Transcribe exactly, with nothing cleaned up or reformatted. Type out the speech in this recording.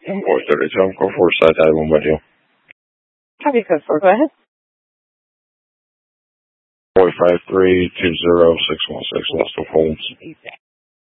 four thirty-two, go for side one by you. Copy code four, go ahead. four five three two zero six one six, lost of Holmes.